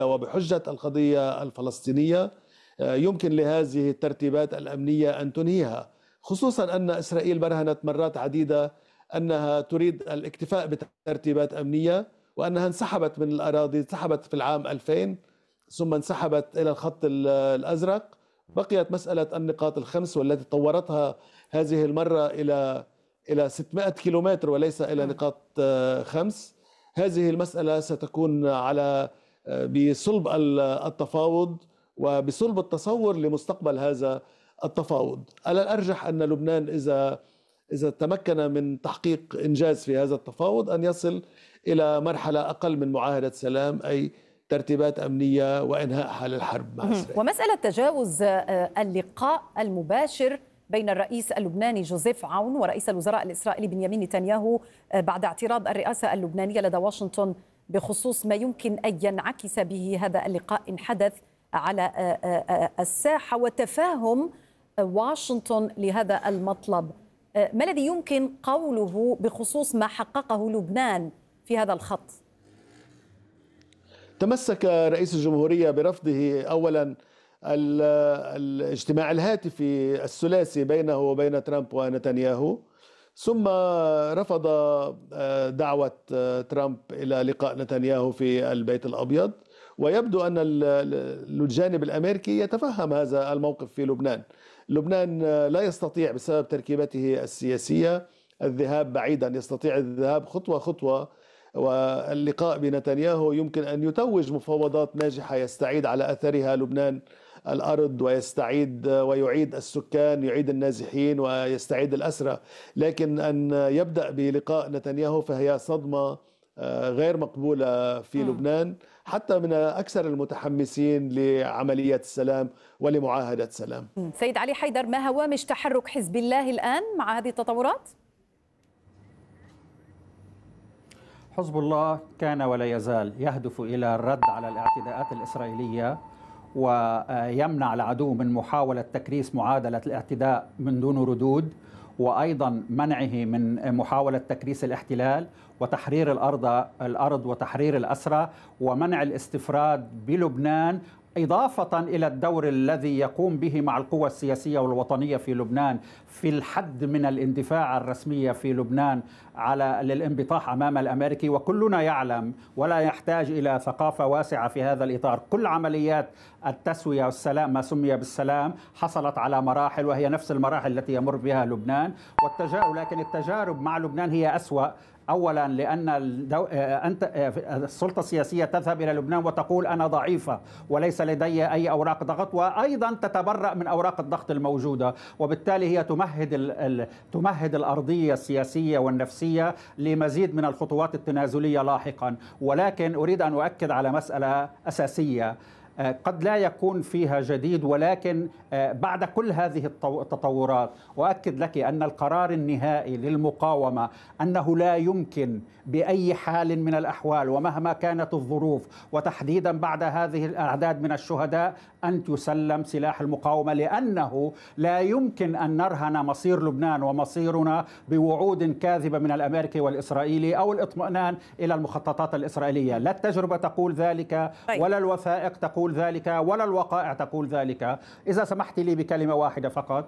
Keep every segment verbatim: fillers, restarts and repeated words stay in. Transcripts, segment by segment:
وبحجة القضية الفلسطينية يمكن لهذه الترتيبات الأمنية أن تنهيها، خصوصا أن إسرائيل برهنت مرات عديدة أنها تريد الاكتفاء بترتيبات أمنية، وأنها انسحبت من الأراضي، انسحبت في العام ألفين ثم انسحبت إلى الخط الأزرق. بقيت مسألة النقاط الخمس والتي طورتها هذه المرة إلى إلى ستمائة كيلومتر وليس إلى نقاط خمس. هذه المسألة ستكون على بصلب التفاوض وبصلب التصور لمستقبل هذا التفاوض. على الأرجح أن لبنان إذا إذا تمكن من تحقيق إنجاز في هذا التفاوض أن يصل إلى مرحلة أقل من معاهدة سلام، أي ترتيبات أمنية وإنهاء حال الحرب مع إسرائيل. ومسألة تجاوز اللقاء المباشر بين الرئيس اللبناني جوزيف عون ورئيس الوزراء الإسرائيلي بنيامين نتنياهو بعد اعتراض الرئاسة اللبنانية لدى واشنطن بخصوص ما يمكن أن ينعكس به هذا اللقاء إن حدث على الساحة، وتفاهم واشنطن لهذا المطلب، ما الذي يمكن قوله بخصوص ما حققه لبنان في هذا الخط؟ تمسك رئيس الجمهورية برفضه أولا الاجتماع الهاتفي الثلاثي بينه وبين ترامب ونتنياهو، ثم رفض دعوة ترامب إلى لقاء نتنياهو في البيت الأبيض. ويبدو أن الجانب الأمريكي يتفهم هذا الموقف في لبنان. لبنان لا يستطيع بسبب تركيبته السياسية الذهاب بعيدا، يستطيع الذهاب خطوة خطوة، واللقاء بنتنياهو يمكن أن يتوج مفاوضات ناجحة يستعيد على أثرها لبنان الأرض ويستعيد ويعيد السكان، يعيد النازحين ويستعيد الأسرى. لكن أن يبدأ بلقاء نتنياهو فهي صدمة غير مقبولة في م. لبنان، حتى من أكثر المتحمسين لعملية السلام ولمعاهدة سلام. سيد علي حيدر، ما هوامش تحرك حزب الله الآن مع هذه التطورات؟ حزب الله كان ولا يزال يهدف إلى الرد على الاعتداءات الإسرائيلية ويمنع العدو من محاولة تكريس معادلة الاعتداء من دون ردود، وأيضا منعه من محاولة تكريس الاحتلال وتحرير الأرض الأرض وتحرير الأسرى ومنع الاستفراد بلبنان، إضافة إلى الدور الذي يقوم به مع القوى السياسية والوطنية في لبنان في الحد من الاندفاع الرسمية في لبنان على للانبطاح أمام الأمريكي. وكلنا يعلم ولا يحتاج إلى ثقافة واسعة في هذا الإطار، كل عمليات التسوية والسلام ما سمي بالسلام حصلت على مراحل، وهي نفس المراحل التي يمر بها لبنان والتجارب. لكن التجارب مع لبنان هي أسوأ، أولا لأن الدو... أنت السلطة السياسية تذهب إلى لبنان وتقول أنا ضعيفة وليس لدي أي أوراق ضغط، وأيضا تتبرأ من أوراق الضغط الموجودة، وبالتالي هي تمهد ال... ال... تمهد الأرضية السياسية والنفسية لمزيد من الخطوات التنازلية لاحقا. ولكن أريد أن أؤكد على مسألة أساسية قد لا يكون فيها جديد، ولكن بعد كل هذه التطورات أؤكد لك أن القرار النهائي للمقاومة أنه لا يمكن بأي حال من الأحوال ومهما كانت الظروف، وتحديدا بعد هذه الأعداد من الشهداء، أن تسلم سلاح المقاومة، لأنه لا يمكن أن نرهن مصير لبنان ومصيرنا بوعود كاذبة من الأمريكي والإسرائيلي أو الاطمئنان إلى المخططات الإسرائيلية. لا التجربة تقول ذلك ولا الوثائق تقول ذلك ولا الوقائع تقول ذلك. إذا سمحت لي بكلمة واحدة فقط،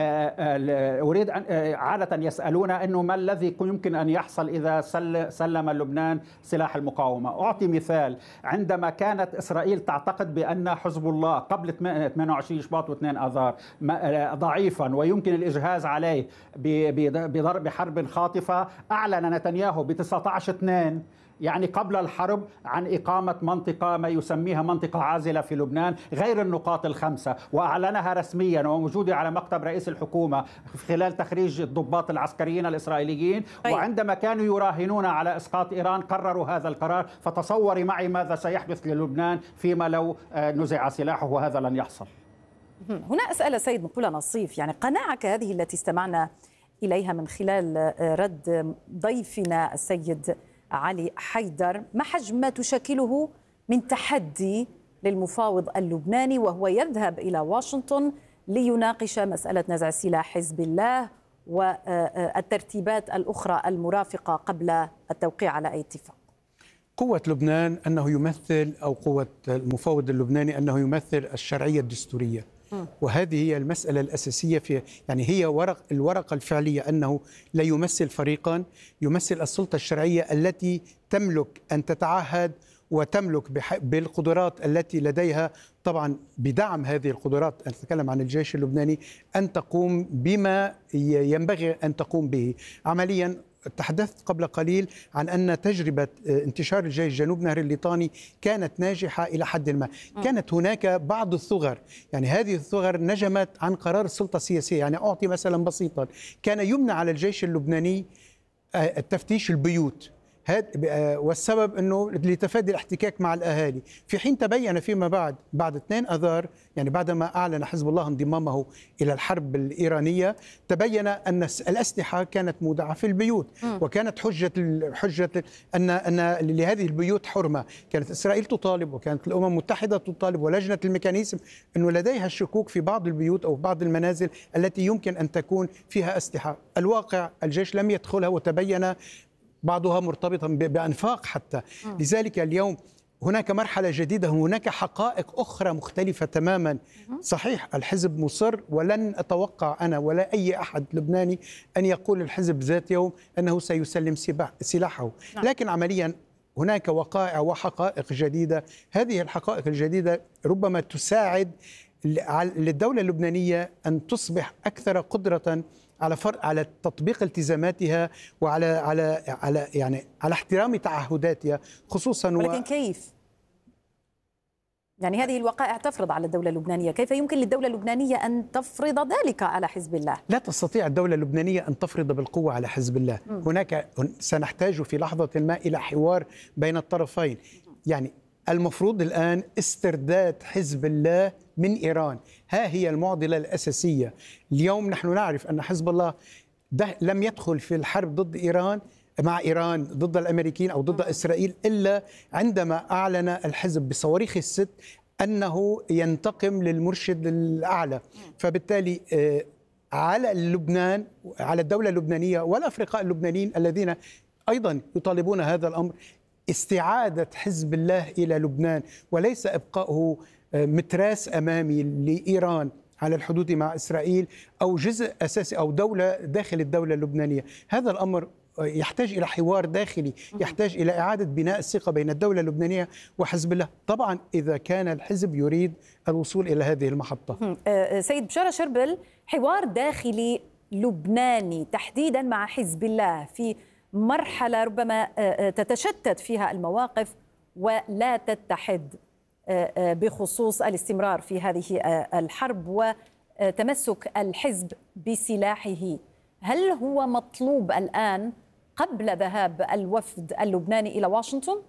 أريد أن عادة يسألون أنه ما الذي يمكن أن يحصل إذا سلم لبنان سلاح المقاومة. أعطي مثال، عندما كانت إسرائيل تعتقد بأن حزب الله قبل ثمانية وعشرين شباط واثنين آذار ضعيفا ويمكن الإجهاز عليه بضرب حرب خاطفة، أعلن نتنياهو ب تسعة عشر اثنين يعني قبل الحرب عن إقامة منطقة ما يسميها منطقة عازلة في لبنان غير النقاط الخمسة، وأعلنها رسميا وموجودة على مكتب رئيس الحكومة خلال تخريج الضباط العسكريين الإسرائيليين. وعندما كانوا يراهنون على إسقاط إيران قرروا هذا القرار، فتصوري معي ماذا سيحدث للبنان فيما لو نزع سلاحه، وهذا لن يحصل. هنا أسأل سيد مقولة نصيف، يعني قناعك هذه التي استمعنا إليها من خلال رد ضيفنا السيد علي حيدر، ما حجم ما تشكله من تحدي للمفاوض اللبناني وهو يذهب إلى واشنطن ليناقش مسألة نزع سلاح حزب الله والترتيبات الأخرى المرافقة قبل التوقيع على أي اتفاق؟ قوة لبنان أنه يمثل، أو قوة المفوض اللبناني أنه يمثل الشرعية الدستورية. وهذه هي المسألة الأساسية في، يعني هي ورق الورقة الفعلية، أنه لا يمثل فريقا، يمثل السلطة الشرعية التي تملك أن تتعهد وتملك بالقدرات التي لديها، طبعا بدعم هذه القدرات، أتكلم عن الجيش اللبناني، أن تقوم بما ينبغي أن تقوم به عمليا. تحدثت قبل قليل عن أن تجربة انتشار الجيش جنوب نهر الليطاني كانت ناجحة إلى حد ما. كانت هناك بعض الثغر، يعني هذه الثغر نجمت عن قرار السلطة السياسية. يعني أعطي مثلا بسيطا، كان يمنع على الجيش اللبناني التفتيش البيوت، والسبب أنه لتفادي الاحتكاك مع الأهالي، في حين تبين فيما بعد بعد اثنين أذار، يعني بعدما أعلن حزب الله انضمامه إلى الحرب الإيرانية، تبين أن الأسلحة كانت مودعة في البيوت، وكانت حجة حجة أن أن لهذه البيوت حرمة. كانت إسرائيل تطالب، وكانت الأمم المتحدة تطالب، ولجنة الميكانيزم، أنه لديها الشكوك في بعض البيوت أو بعض المنازل التي يمكن أن تكون فيها أسلحة. الواقع الجيش لم يدخلها، وتبين بعضها مرتبطا بأنفاق حتى. لذلك اليوم هناك مرحلة جديدة، هناك حقائق أخرى مختلفة تماما. صحيح الحزب مصر، ولن أتوقع أنا ولا أي أحد لبناني أن يقول الحزب ذات يوم أنه سيسلم سلاحه، لكن عمليا هناك وقائع وحقائق جديدة. هذه الحقائق الجديدة ربما تساعد للدولة اللبنانية أن تصبح أكثر قدرة على فرق على تطبيق التزاماتها، وعلى على على يعني على احترام تعهداتها خصوصا. ولكن و... كيف؟ يعني هذه الوقائع تفرض على الدولة اللبنانية، كيف يمكن للدولة اللبنانية أن تفرض ذلك على حزب الله؟ لا تستطيع الدولة اللبنانية أن تفرض بالقوة على حزب الله. م. هناك سنحتاج في لحظة ما إلى حوار بين الطرفين. يعني المفروض الآن استرداد حزب الله من إيران، ها هي المعضلة الأساسية. اليوم نحن نعرف أن حزب الله لم يدخل في الحرب ضد إيران مع إيران ضد الأمريكيين أو ضد إسرائيل إلا عندما أعلن الحزب بصواريخ الست أنه ينتقم للمرشد الأعلى. فبالتالي على لبنان، على الدولة اللبنانية والأفرقاء اللبنانيين الذين أيضا يطالبون هذا الأمر، استعادة حزب الله إلى لبنان، وليس إبقاؤه متراس أمامي لإيران على الحدود مع إسرائيل، أو جزء أساسي أو دولة داخل الدولة اللبنانية. هذا الأمر يحتاج إلى حوار داخلي، يحتاج إلى إعادة بناء الثقة بين الدولة اللبنانية وحزب الله، طبعا إذا كان الحزب يريد الوصول إلى هذه المحطة. سيد بشارة شربل، حوار داخلي لبناني تحديدا مع حزب الله في مرحلة ربما تتشتت فيها المواقف ولا تتحد بخصوص الاستمرار في هذه الحرب وتمسك الحزب بسلاحه، هل هو مطلوب الآن قبل ذهاب الوفد اللبناني إلى واشنطن؟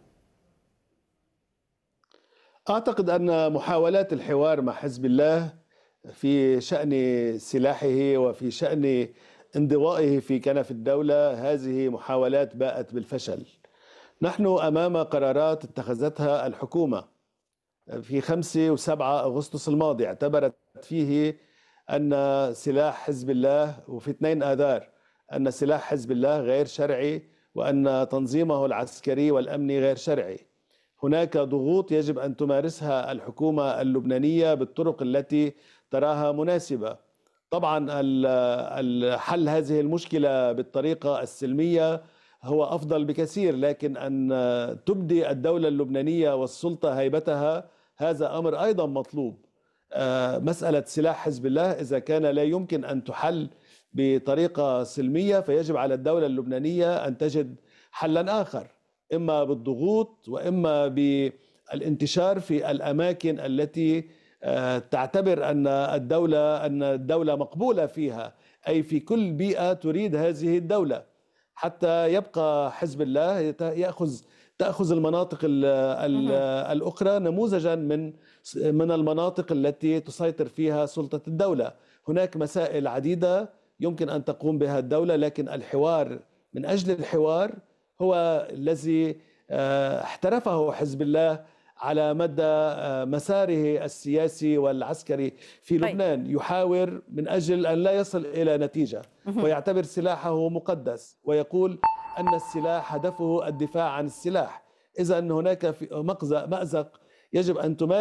أعتقد أن محاولات الحوار مع حزب الله في شأن سلاحه وفي شأن انضوائه في كنف الدولة هذه محاولات باءت بالفشل. نحن أمام قرارات اتخذتها الحكومة في خمسة وسبعة أغسطس الماضي، اعتبرت فيه أن سلاح حزب الله، وفي اثنين آذار أن سلاح حزب الله غير شرعي، وأن تنظيمه العسكري والأمني غير شرعي. هناك ضغوط يجب أن تمارسها الحكومة اللبنانية بالطرق التي تراها مناسبة. طبعا الحل هذه المشكلة بالطريقة السلمية هو أفضل بكثير، لكن أن تبدي الدولة اللبنانية والسلطة هيبتها هذا أمر أيضا مطلوب. مسألة سلاح حزب الله إذا كان لا يمكن أن تحل بطريقة سلمية، فيجب على الدولة اللبنانية أن تجد حلا آخر، إما بالضغوط وإما بالانتشار في الأماكن التي تعتبر أن الدولة أن الدولة مقبولة فيها، أي في كل بيئة تريد هذه الدولة، حتى يبقى حزب الله يأخذ تأخذ المناطق الأخرى نموذجا من من المناطق التي تسيطر فيها سلطة الدولة. هناك مسائل عديدة يمكن أن تقوم بها الدولة، لكن الحوار من أجل الحوار هو الذي احترفه حزب الله على مدى مساره السياسي والعسكري في لبنان. يحاور من أجل أن لا يصل إلى نتيجة، ويعتبر سلاحه مقدس، ويقول أن السلاح هدفه الدفاع عن السلاح. إذا هناك في مأزق يجب أن تمارس